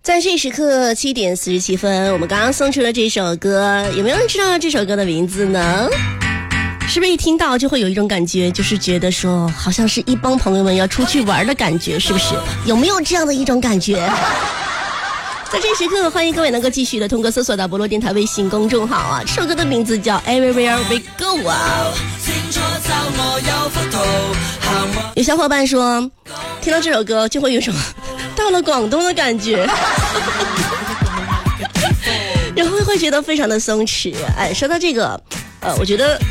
在这时刻7点47分，我们刚刚送出了这首歌，有没有人知道这首歌的名字呢？是不是一听到就会有一种感觉，就是觉得说好像是一帮朋友们要出去玩的感觉，是不是？有没有这样的一种感觉？在这时刻，欢迎各位能够继续的通过搜索到博洛电台微信公众号啊，这首歌的名字叫 Everywhere We Go 啊。有小伙伴说，听到这首歌就会有种到了广东的感觉，然后会觉得非常的松弛。哎，说到这个，我觉得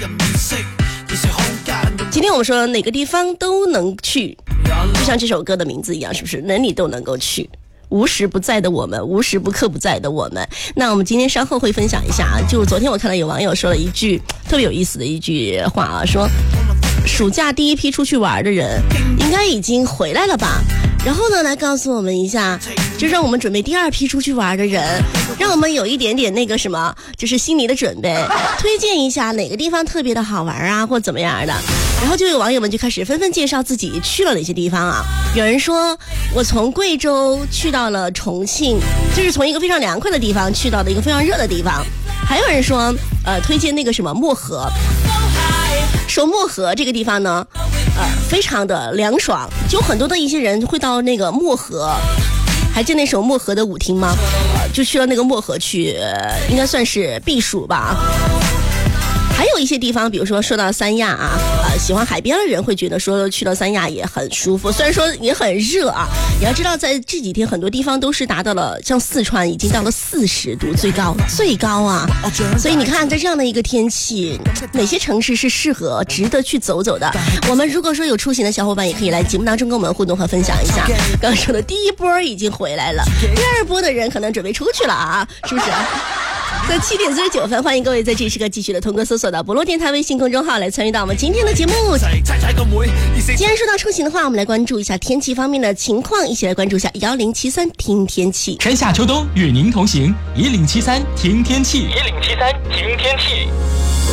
今天我们说哪个地方都能去，就像这首歌的名字一样，是不是？哪里都能够去。无时不在的我们，无时不刻不在的我们。那我们今天稍后会分享一下啊，就昨天我看到有网友说了一句特别有意思的一句话啊，说暑假第一批出去玩的人应该已经回来了吧，然后呢来告诉我们一下，就让我们准备第二批出去玩的人，让我们有一点点那个什么，就是心理的准备，推荐一下哪个地方特别的好玩啊，或怎么样的。然后就有网友们就开始纷纷介绍自己去了哪些地方啊。有人说我从贵州去到了重庆，就是从一个非常凉快的地方去到了一个非常热的地方。还有人说推荐那个什么漠河，说漠河这个地方呢非常的凉爽，就很多的一些人会到那个漠河。还记得那首漠河的舞厅吗？就去了那个漠河去，应该算是避暑吧。还有一些地方，比如说说到三亚啊，喜欢海边的人会觉得说去到三亚也很舒服，虽然说也很热啊。你要知道，在这几天很多地方都是达到了，像四川已经到了40度最高啊。所以你看，在这样的一个天气，哪些城市是适合值得去走走的？我们如果说有出行的小伙伴，也可以来节目当中跟我们互动和分享一下。刚说的第一波已经回来了，第二波的人可能准备出去了啊，是不是？在7点49分，欢迎各位在这时刻继续的通过搜索到博洛电台微信公众号来参与到我们今天的节目。既然说到出行的话，我们来关注一下天气方面的情况，一起来关注一下1073听天气。 春夏秋冬与您同行，1073听天气，1073听天气。